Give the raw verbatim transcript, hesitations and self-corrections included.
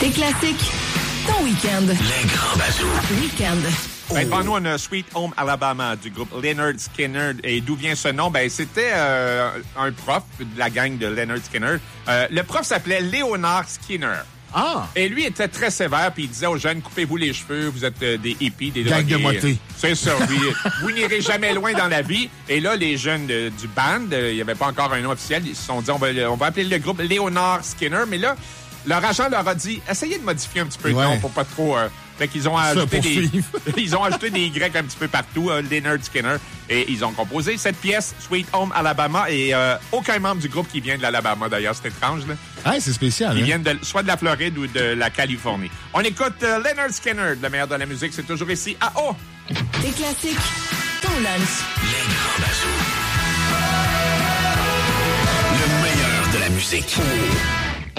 Tes classiques, ton week-end. Les grands bazous. Week-end. Ben, devant nous, on a Sweet Home Alabama du groupe Lynyrd Skynyrd. Et d'où vient ce nom? Ben, c'était euh, un prof de la gang de Lynyrd Skynyrd. Euh, le prof s'appelait Leonard Skinner. Ah! Et lui était très sévère, puis il disait aux jeunes, coupez-vous les cheveux, vous êtes euh, des hippies, des Gang drogués. de motés. C'est ça, oui. Vous n'irez jamais loin dans la vie. Et là, les jeunes de, du band, euh, il n'y avait pas encore un nom officiel, ils se sont dit, on va, on va appeler le groupe Leonard Skinner. Mais là, leur agent leur a dit, essayez de modifier un petit peu ouais. le nom pour pas trop... Euh, fait qu'ils ont ajouté des, poursuivre. ils ont ajouté des Y un petit peu partout, euh, Lynyrd Skynyrd, et ils ont composé cette pièce, Sweet Home Alabama, et euh, aucun membre du groupe qui vient de l'Alabama, d'ailleurs, c'est étrange, là. Ah, c'est spécial. Ils hein? viennent de, soit de la Floride ou de la Californie. On écoute euh, Lynyrd Skynyrd, le meilleur de la musique, c'est toujours ici à O. Tes classiques, ton lunch. Les grands bazous. Le meilleur de la musique.